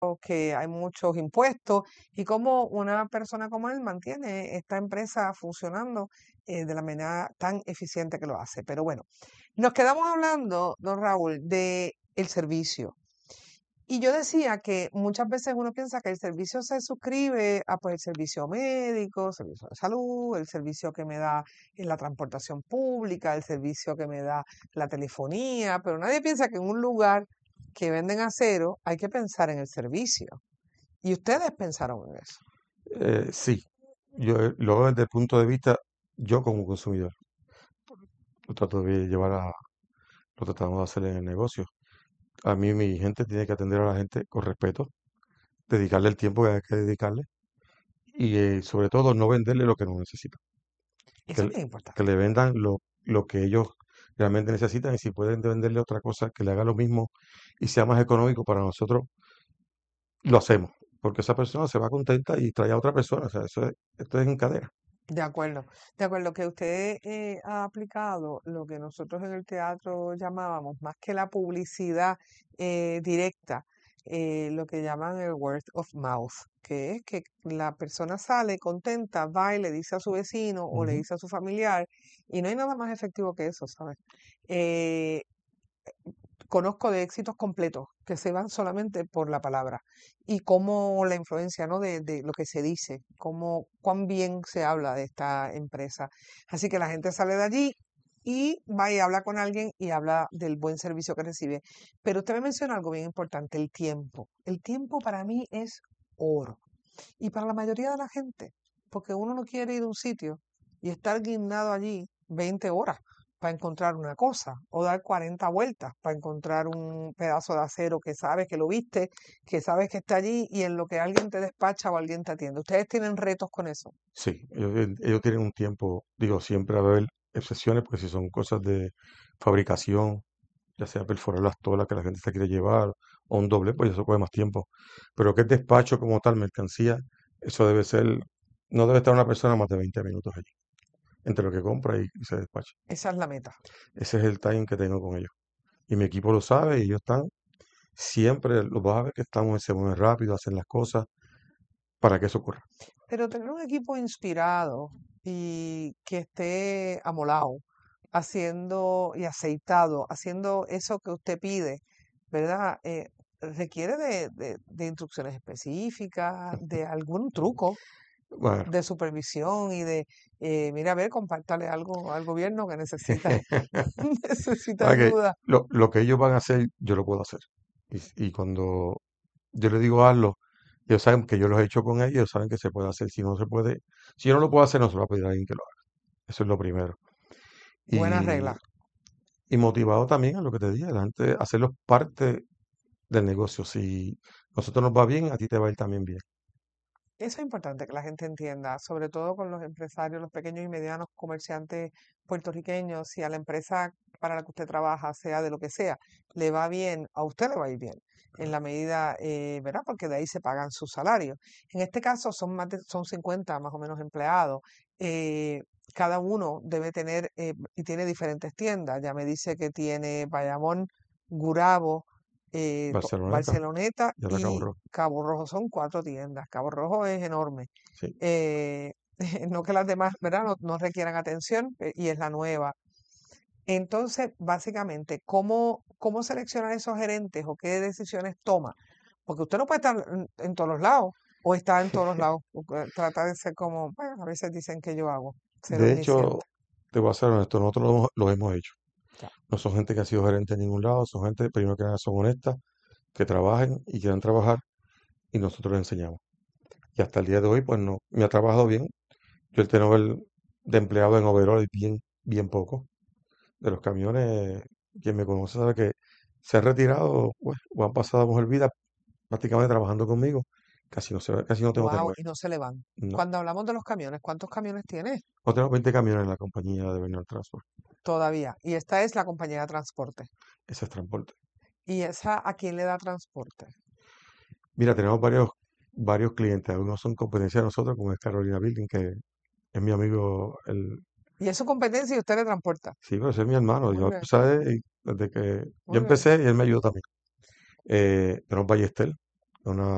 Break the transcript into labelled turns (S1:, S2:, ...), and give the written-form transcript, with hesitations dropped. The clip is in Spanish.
S1: que hay muchos impuestos y cómo una persona como él mantiene esta empresa funcionando de la manera tan eficiente que lo hace. Pero bueno, nos quedamos hablando, don Raúl, de el servicio. Y yo decía que muchas veces uno piensa que el servicio se suscribe a pues el servicio médico, servicio de salud, el servicio que me da en la transportación pública, el servicio que me da la telefonía, pero nadie piensa que en un lugar que venden acero hay que pensar en el servicio. Y ustedes pensaron en eso.
S2: Sí, yo lo veo desde el punto de vista, yo como consumidor, lo trato de llevar a, lo tratamos de hacer en el negocio. A mí mi gente tiene que atender a la gente con respeto, dedicarle el tiempo que hay que dedicarle y sobre todo no venderle lo que no necesitan.
S1: Eso
S2: Que,
S1: es
S2: le-
S1: bien
S2: que le
S1: importante.
S2: vendan lo que ellos realmente necesitan y si pueden venderle otra cosa que le haga lo mismo y sea más económico para nosotros, lo hacemos. Porque esa persona se va contenta y trae a otra persona. O sea, esto es en cadena.
S1: De acuerdo que usted ha aplicado lo que nosotros en el teatro llamábamos, más que la publicidad directa, lo que llaman el word of mouth, que es que la persona sale contenta, va y le dice a su vecino o le
S2: Ujú.
S1: dice a su familiar, y no hay nada más efectivo que eso, ¿sabes? Eh, Conozco de éxitos completos que se van solamente por la palabra y cómo la influencia, ¿no? de lo que se dice, cómo, cuán bien se habla de esta empresa. Así que la gente sale de allí y va y habla con alguien y habla del buen servicio que recibe. Pero usted me menciona algo bien importante, el tiempo. El tiempo para mí es oro. Y para la mayoría de la gente, porque uno no quiere ir a un sitio y estar guindado allí 20 horas para encontrar una cosa o dar 40 vueltas para encontrar un pedazo de acero que sabes que lo viste, que sabes que está allí y en lo que alguien te despacha o alguien te atiende. Ustedes tienen retos con eso.
S2: Sí, ellos tienen un tiempo, digo, siempre va a haber excepciones, porque si son cosas de fabricación, ya sea perforar las tolas que la gente se quiere llevar, o un doble, pues eso coge más tiempo. Pero que es despacho como tal, mercancía, eso debe ser, no debe estar una persona más de 20 minutos allí, entre lo que compra y se despacha.
S1: Esa es la meta.
S2: Ese es el time que tengo con ellos. Y mi equipo lo sabe y ellos están, siempre los vas a ver que estamos, se mueven rápido, hacen las cosas para que eso ocurra.
S1: Pero tener un equipo inspirado y que esté amolado, haciendo y aceitado, haciendo eso que usted pide, ¿verdad? Requiere de instrucciones específicas, de algún truco
S2: Bueno,
S1: de supervisión y de, mira, a ver, compártale algo al gobierno que necesita, necesita
S2: para que
S1: ayuda.
S2: lo que ellos van a hacer, yo lo puedo hacer. Y cuando yo les digo hazlo, ellos saben que yo los he hecho con ellos, ellos saben que se puede hacer. Si no se puede, si yo no lo puedo hacer, no se lo va a pedir a alguien que lo haga. Eso es lo primero.
S1: Buena
S2: Y,
S1: regla.
S2: y motivado también a lo que te dije, la gente, hacerlos parte del negocio. Si nosotros nos va bien, a ti te va a ir también bien.
S1: Eso es importante que la gente entienda, sobre todo con los empresarios, los pequeños y medianos comerciantes puertorriqueños, si a la empresa para la que usted trabaja, sea de lo que sea, le va bien, a usted le va a ir bien, en la medida, ¿verdad? Porque de ahí se pagan sus salarios. En este caso son son 50 más o menos empleados. eh, Cada uno debe tener, y tiene diferentes tiendas. Ya me dice que tiene Bayamón, Gurabo,
S2: Barceloneta,
S1: Barceloneta
S2: ya la Cabo
S1: y
S2: Rojo.
S1: Cabo Rojo. Son 4 tiendas. Cabo Rojo es enorme.
S2: Sí.
S1: Eh, no que las demás, ¿verdad? No requieran atención y es la nueva. Entonces, básicamente, ¿cómo seleccionar esos gerentes o qué decisiones toma? Porque usted no puede estar en todos los lados o está en todos los lados. Trata de ser como, bueno, a veces dicen que yo hago, ser
S2: De hecho,
S1: omnisciente.
S2: te voy a ser honesto, nosotros lo hemos hecho.
S1: Ya.
S2: No son gente que ha sido gerente en ningún lado, son gente, primero que nada, son honestas, que trabajen y quieran trabajar y nosotros les enseñamos. Y hasta el día de hoy, pues no, me ha trabajado bien. Yo el turnover de empleado en overall es bien, bien poco. De los camiones, quien me conoce sabe que se han retirado, pues, o han pasado mejor vida prácticamente trabajando conmigo. Casi no tengo
S1: Wow,
S2: turnover.
S1: y no se le van.
S2: No.
S1: Cuando hablamos de los camiones, ¿cuántos camiones tiene
S2: No tengo 20 camiones en la compañía de Bernal Transport.
S1: todavía? Y esta es la compañía de transporte.
S2: Ese es transporte.
S1: ¿Y esa a quién le da transporte?
S2: Mira, tenemos varios clientes. Algunos son competencia de nosotros, como es Carolina Building, que es mi amigo,
S1: Y es su competencia y usted le transporta.
S2: sí, pero ese es mi hermano.
S1: Muy
S2: Yo
S1: bien,
S2: empecé desde que yo
S1: muy bien.
S2: empecé y él me ayudó también. Tenemos Ballester, una